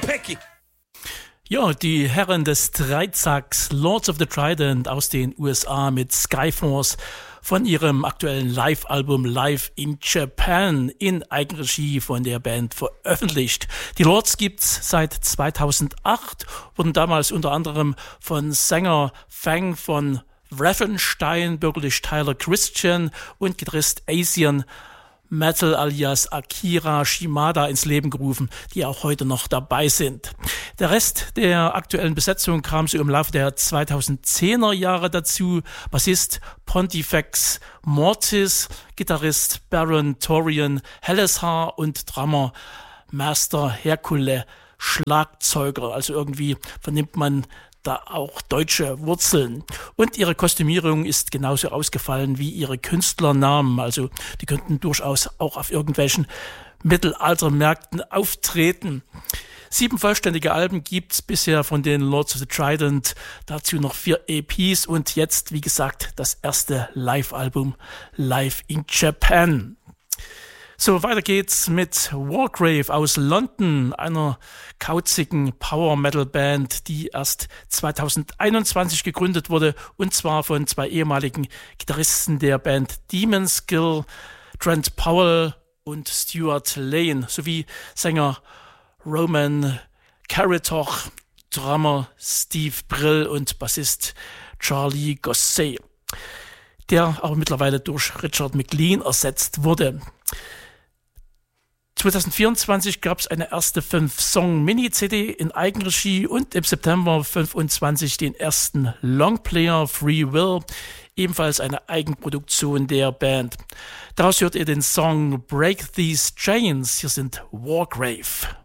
Ja, die Herren des Dreizacks, Lords of the Trident aus den USA mit Skyforce von ihrem aktuellen Live-Album Live in Japan in Eigenregie von der Band veröffentlicht. Die Lords gibt's seit 2008, wurden damals unter anderem von Sänger Fang von Ravenstein, bürgerlich Tyler Christian und Gitarrist Asian Metal alias Akira Shimada ins Leben gerufen, die auch heute noch dabei sind. Der Rest der aktuellen Besetzung kam so im Laufe der 2010er Jahre dazu. Bassist Pontifex Mortis, Gitarrist Baron Torian Helleshaar und Drummer Master Hercule Schlagzeuger. Also irgendwie vernimmt man da auch deutsche Wurzeln. Und ihre Kostümierung ist genauso ausgefallen wie ihre Künstlernamen. Also die könnten durchaus auch auf irgendwelchen Mittelaltermärkten auftreten. 7 vollständige Alben gibt's bisher von den Lords of the Trident. Dazu noch 4 EPs und jetzt, wie gesagt, das erste Live-Album Live in Japan. So, weiter geht's mit Wargrave aus London, einer kauzigen Power-Metal-Band, die erst 2021 gegründet wurde, und zwar von 2 ehemaligen Gitarristen der Band Demonskill, Trent Powell und Stuart Lane, sowie Sänger Roman Caritoch, Drummer Steve Brill und Bassist Charlie Gosset, der aber mittlerweile durch Richard McLean ersetzt wurde. 2024 gab es eine erste 5-Song-Mini-CD in Eigenregie und im September 25 den ersten Longplayer Free Will, ebenfalls eine Eigenproduktion der Band. Daraus hört ihr den Song Break These Chains. Hier sind Wargrave.